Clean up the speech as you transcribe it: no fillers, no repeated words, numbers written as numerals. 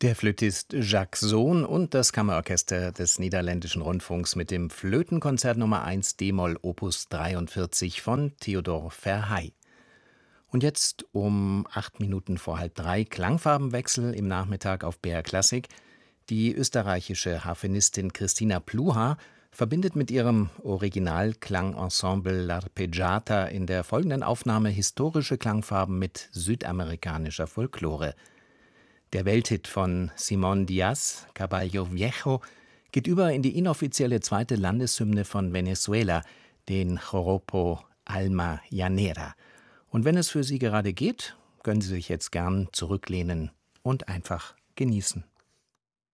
Der Flötist Jacques Sohn und das Kammerorchester des Niederländischen Rundfunks mit dem Flötenkonzert Nummer 1 d-Moll Opus 43 von Theodor Verhey. Und jetzt um 8 Minuten vor halb drei Klangfarbenwechsel im Nachmittag auf BR Klassik. Die österreichische Harfenistin Christina Pluhar verbindet mit ihrem Originalklangensemble L'Arpeggiata in der folgenden Aufnahme historische Klangfarben mit südamerikanischer Folklore. Der Welthit von Simón Díaz, Caballo Viejo, geht über in die inoffizielle zweite Landeshymne von Venezuela, den Joropo Alma Llanera. Und wenn es für Sie gerade geht, können Sie sich jetzt gern zurücklehnen und einfach genießen.